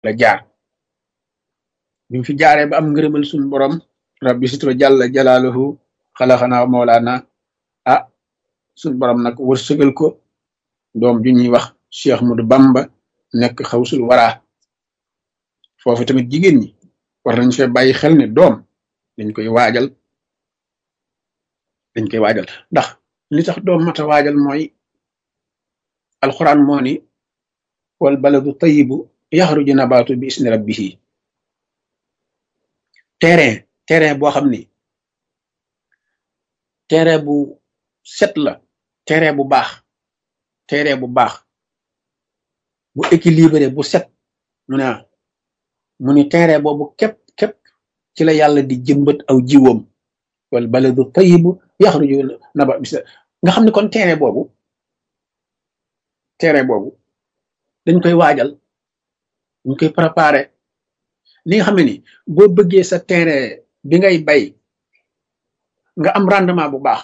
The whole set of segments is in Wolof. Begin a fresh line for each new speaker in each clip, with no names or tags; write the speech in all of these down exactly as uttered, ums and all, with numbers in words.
la jaar bi mu fi jaaree ba am ngërëmal suñu borom rabbi sitwa jàlla jalaaluhu xalaxanaa mawlaana ah suñu borom nag wërsëgal ko doom ju ñuy wax Cheikh Ahmadou Bamba nekk xawsul waraa foofu tamit jigéen ñi war nañ fee bàyyi xel ne doom dañ koy waajal dañ koy waajal ndax li tax doom mata waajal mooy alquran moo ni wal baladu tayibu yaxruju nabaatu bi isni rabbihi terrain terrain boo xam ni terrain bu set la terrain bu baax terrain bu baax bu équilibré bu set mu ne mu ni terrain boobu képp képp ci la yàlla di jëmbat aw jiwoom wal baladu tayibu yaxruju naba bis nga xam ne kon terrain boobu terrain boobu dañ koy waajal dañ koy préparer li nga xam ne ni boo bëggee sa terrain bi ngay bay nga am rendement bu baax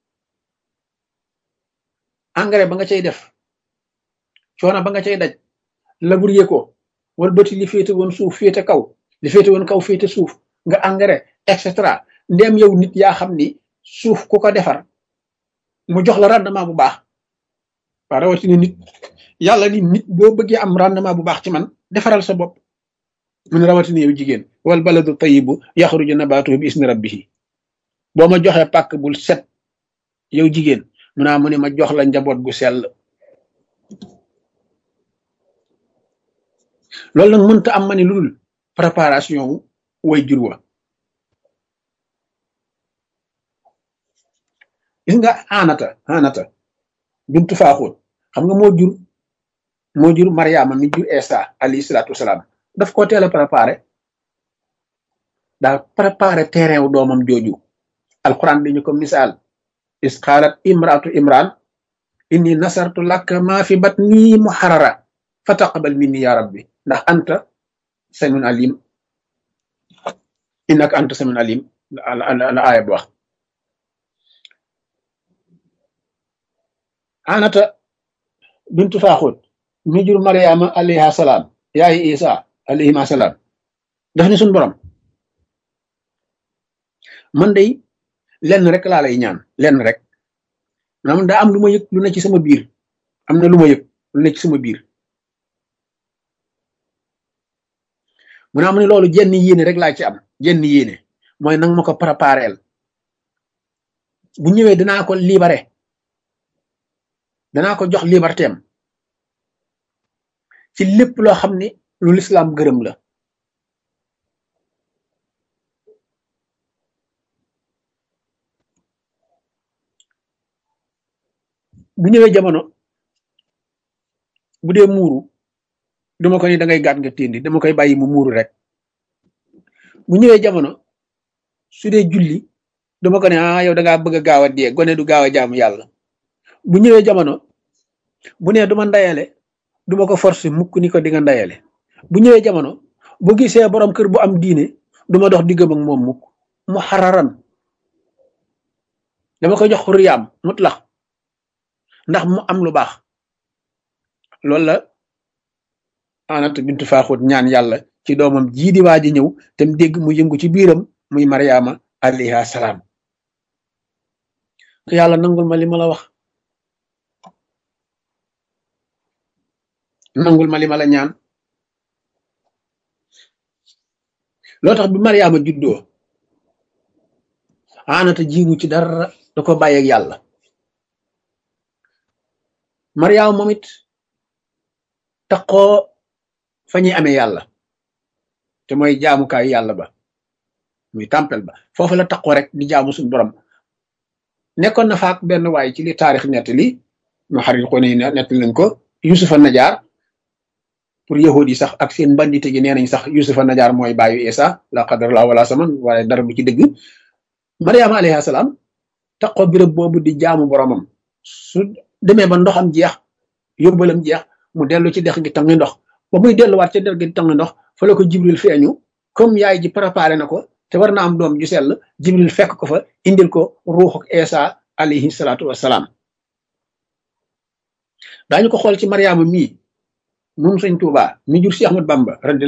engrais ba nga cay def coono ba nga cay daj labourer ko wala bëti li féete woon suuf féete kaw li féete woon kaw féete suuf nga engrais et cetera ndéem yow nit yaa xam ni suuf ku ko defar mu jox la rendement bu baax waa rawatina nit yàlla ni nit boo bëggee am rendement bu baax ci man defaral sa bopp mun rawatina yow jigéen wal baladu tayibu yaxruju nabaatuhu bi isni rabbihi boo ma joxee pàkk bul set yow jigéen mu naa mu ne ma jox la njaboot gu sell loolu nag mënta am ma ni lu dul préparation way jur wa gis nga anata anata bintu faaxoon xam nga moo jur moo jur Mariama mi jur Isa alayhi salaatu wasalaam daf ko teel a préparé daa préparé terrain wu doomam jooju alquran bi ñu ko misaal is qaalat imraatu imran inni nasartu laka maa fi batni muharrara fa taqabal minni ya rabbi ndax anta samiun alim innaka anta samiun alim la aaya bi wax anata bintu faaxut mi jur mariama alayha salaam yaayi isa alayhima salaam daf ni suñ borom man day lenn rek laa lay ñaan lenn rek maanaam daa am lu ma yëg lu ne ci sama biir am na lu ma yëg lu ne ci sama biir mu naa mu ne loolu jenn yéene rek laa ci am jenn yéene mooy nang ma ko prépareel bu ñëwee danaa ko libéré danaa ko jox liberté am ci lépp loo xam ne lu lislaam gërëm la bu ñëwee jamono bu dee muuru dama ko ni da ngay gàtt nga téndi dama koy bàyyi mu muuru rek bu ñëwee jamono su dee julli dama ko ne ah yow da ngaa bëgg a gaaw a dee gone du gaaw a jaamu yàlla bu ñëwee jamono bu nee duma ndayale duma ko forcer mukk ni ko di nga ndayale bu ñëwee jamono bu gisee borom kër bu am diine duma dox diggam ak moom mukk mu xararan dama koy jox xurriyaam mutlax ndax mu am lu baax loolu la anata bintu faaxut ñaan yàlla ci doomam jii di waa ji ñëw te mu dégg mu yëngu ci biiram muy mariama alayha salaam yàlla nangul ma li ma la wax nangul ma li ma la ñaan loo tax bi mariama juddoo anata jiimu ci dara da ko bàyyeeg yàlla mariama moom it taqoo fa ñuy amee yàlla te mooy jaamukaayu yàlla ba muy tempel ba foofu la taqoo rek di jaamu suñu borom nekkoon na faak benn waay ci li taarix nettali mu xarit ko ne nettali nañ ko yusufa najaar pour yahudi sax ak seen bandite gi nee nañ sax yusufa najaar mooy baayu isa la qadar la wala saman waaye dara bu ci dëgg mariama alayhi salaam taqoo birëb boobu di jaamu boromam su demee ba ndoxam jeex yóbbalam jeex mu dellu ci dex gi tangi ndox ba muy delluwaat ci dex gi tangi ndox fa la ko jibril feeñu comme yaay ji préparé na ko te war na am doom ju sell jibril fekk ko fa indil ko ruuxuk isa alayhi salaatu wassalaam daañu ko xool ci mariama mii moom sëñ Tuubaa mi jur si Ahmad Bamba